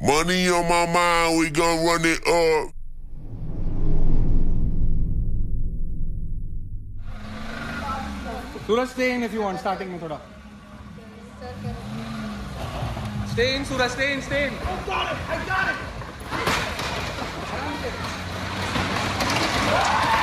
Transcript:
Money on my mind, we gon' run it up. Suraj, stay in if you want, starting में थोड़ा. Stay in, Suraj, stay in. I got it!